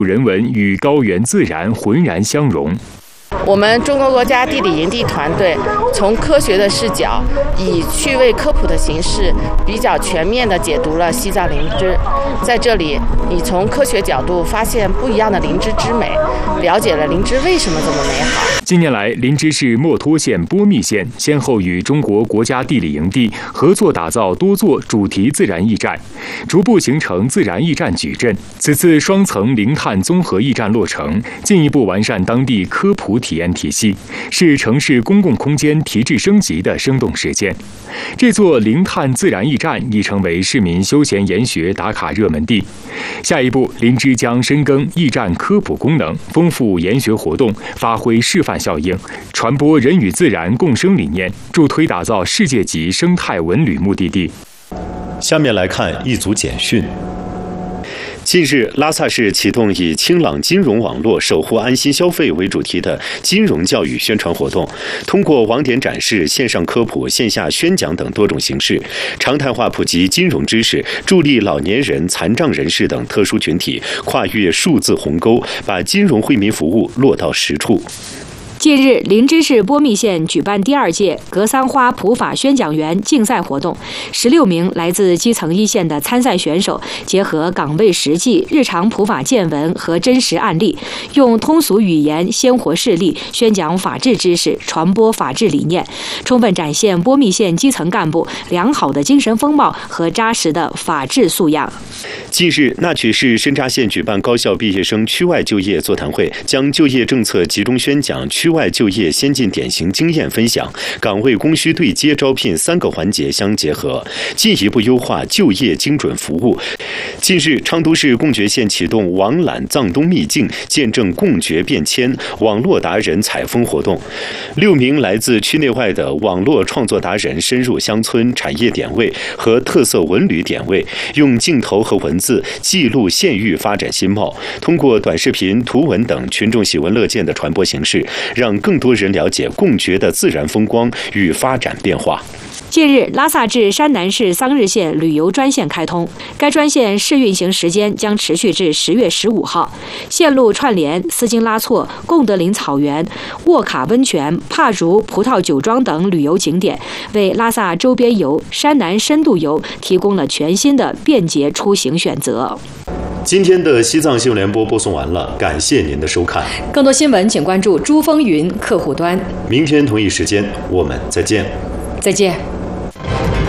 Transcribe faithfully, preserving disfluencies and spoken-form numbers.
人文与高原自然浑然相融。 我们中国国家地理营地团队从科学的视角，以趣味科普的形式，比较全面地解读了西藏灵芝。在这里，你从科学角度发现不一样的灵芝之美，了解了灵芝为什么这么美好。 近年来，林芝市墨脱县波密县先后与中国国家地理营地合作打造多座主题自然驿站，逐步形成自然驿站矩阵。此次双层零碳综合驿站落成，进一步完善当地科普体验体系，是城市公共空间提质升级的生动实践。这座零碳自然驿站已成为市民休闲研学打卡热门地。下一步，林芝将深耕驿站科普功能，丰富研学活动，发挥示范效应，传播人与自然共生理念，助推打造世界级生态文旅目的地。 下面来看一组简讯。近日，拉萨市启动以清朗金融网络守护安心消费为主题的金融教育宣传活动，通过网点展示、线上科普、线下宣讲等多种形式，常态化普及金融知识，助力老年人、残障人士等特殊群体跨越数字鸿沟，把金融惠民服务落到实处。 近日，林芝市波密县举办第二届格桑花普法宣讲员竞赛活动，十六名来自基层一线的参赛选手，结合岗位实际、日常普法见闻和真实案例，用通俗语言、鲜活事例宣讲法治知识，传播法治理念，充分展现波密县基层干部良好的精神风貌和扎实的法治素养。 近日，那曲市深扎县举办高校毕业生区外就业座谈会，将就业政策集中宣讲、区外就业先进典型经验分享、岗位供需对接招聘三个环节相结合，进一步优化就业精准服务。近日，昌都市贡觉县启动网览藏东秘境，见证贡觉变迁网络达人采风活动。六名来自区内外的网络创作达人深入乡村产业点位和特色文旅点位，用镜头和文字记录县域发展新貌，通过短视频、图文等群众喜闻乐见的传播形式，让更多人了解贡觉的自然风光与发展变化。 近日，拉萨至山南市桑日县旅游专线开通，该专线试运行时间将持续至十月十五号。线路串联斯金拉措、贡德林草原、沃卡温泉、帕竹葡萄酒庄等旅游景点，为拉萨周边游、山南深度游提供了全新的便捷出行选择。 今天的西藏新闻联播播送完了，感谢您的收看。 更多新闻请关注珠峰云客户端。 明天同一时间我们再见。 再见。